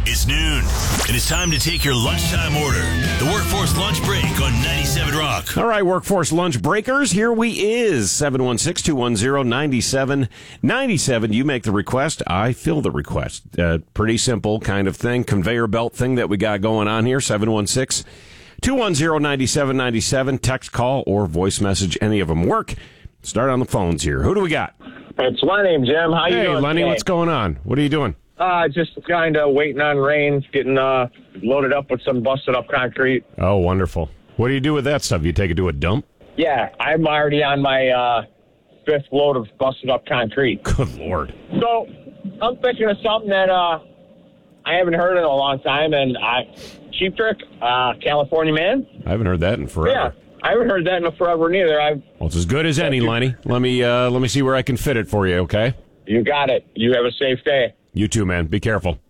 It's noon, and it's time to take your lunchtime order. The Workforce Lunch Break on 97 Rock. All right, Workforce Lunch Breakers, here we is. 716-210-9797. You make the request, I fill the request. Pretty simple kind of thing, conveyor belt thing that we got going on here. 716-210-9797. Text, call, or voice message, any of them work. Start on the phones here. Who do we got? It's Lenny, Jim. How you doing? Hey, Lenny, today? what's going on? What are you doing? Just kind of waiting on rain, getting loaded up with some busted up concrete. Oh, wonderful. What do you do with that stuff? You take it to a dump? Yeah, I'm already on my fifth load of busted up concrete. Good Lord. So I'm thinking of something that I haven't heard in a long time, and Cheap Trick, California Man. I haven't heard that in forever. Yeah, I haven't heard that in forever neither. Well, it's as good as any, Lenny. Let me see where I can fit it for you, okay? You got it. You have a safe day. You too, man. Be careful.